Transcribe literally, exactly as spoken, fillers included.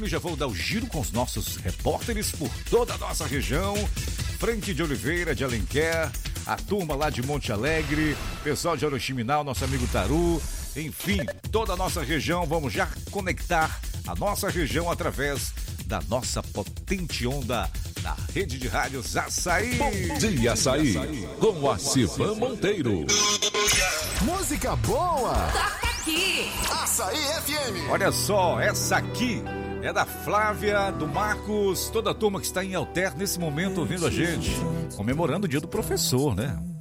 e já vou dar o giro com os nossos repórteres por toda a nossa região. Frank de Oliveira, de Alenquer, a turma lá de Monte Alegre, pessoal de Orochiminal, nosso amigo Taru, enfim, toda a nossa região. Vamos já conectar a nossa região através da nossa potente onda na rede de rádios Açaí. Bom dia, Açaí, com a Sivan Monteiro. Música boa! Toca aqui! Açaí F M. Olha só, essa aqui é da Flávia, do Marcos, toda a turma que está em Alter nesse momento ouvindo a gente, comemorando o dia do professor, né?